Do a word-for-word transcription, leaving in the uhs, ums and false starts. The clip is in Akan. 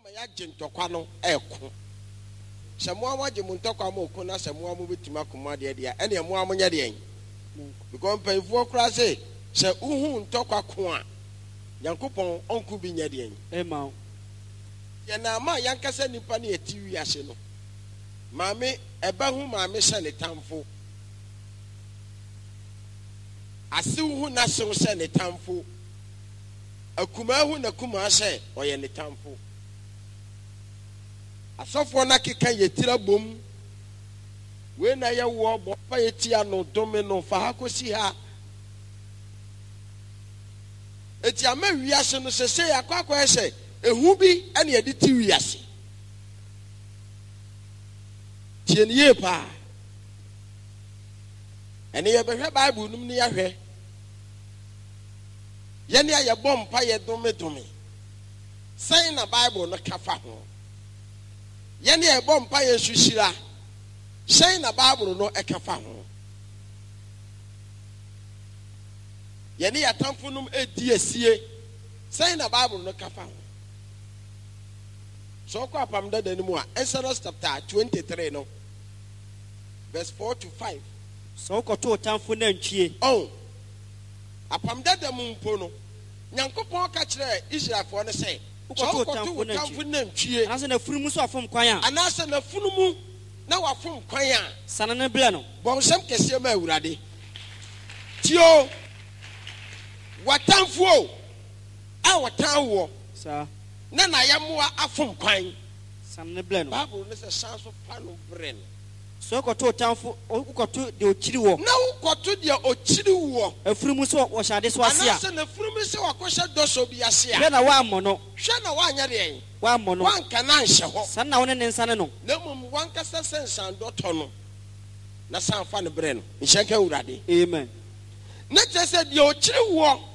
ama ya gentokwa no eko semo amaje muntokwa ma okun na semo amu betima koma de de ene emo amunya de en because payfo kra say se uhu ntokwa ko a Yankopon onku bi nya de en ema ye na ma yankasa nipa na eti wiase no maame eba hu maame se ne tamfo ase hu na se se ne tamfo akuma hu na kuma se oye ne tamfo asofo na keka yetira bom we na ye wo bo pa yetia no dome no fa ha kosi ha eti ama wiase no se se yakwa se ehu bi ene edi ti wiase tie ne ye pa ene ye behwe bible num ne yahwe ye ne aye bom pa ye dome dome sai na bible no kafa ho ye ne ye bom pa ye sushira sai na bible no ekafa ho ye ne yatamfo num edi asie sai na bible no kafa ho so kwa pamda danimu a Exodus chapter twenty-three no verse four to five so ko to tamfo na ntwie oh apamda damu mpo no Nyankopon ka kire Israelfo no say ko to tamfo na ntwie anase na funumu so afom kwan a anase na funumu na wafom kwan a sana na bla no bonsam kese ma awurade tio watamfo a watanwo sa na na yamoa afom kwan sana na bla no Bible no say sanso fa no bren so ko to tamfo ko to de okiri wo na ko to de okiri wo afurumu so wo shade so ase a anase na furumu se wakosha doso bi ase a hwe na wa amono hwe na wa anya de en wa amono wan kana nhye ho sana na wona ne nsane no na mum wan kasa sensan doto no na san fa no bre no nhyenka urade amen na tese de okiri wo